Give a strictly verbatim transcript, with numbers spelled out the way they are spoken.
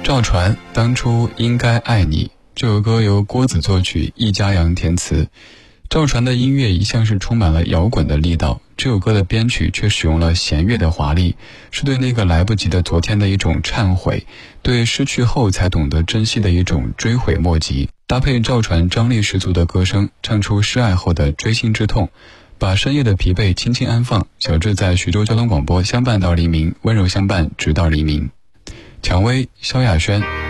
赵传当初应该爱你，这首歌由郭子作曲，易家扬填词。赵传的音乐一向是充满了摇滚的力道，这首歌的编曲却使用了弦乐的华丽，是对那个来不及的昨天的一种忏悔，对失去后才懂得珍惜的一种追悔莫及。搭配赵传张力十足的歌声，唱出失爱后的锥心之痛，把深夜的疲惫轻轻安放。小志在徐州交通广播相伴到黎明，温柔相伴直到黎明。蔷薇萧亚轩。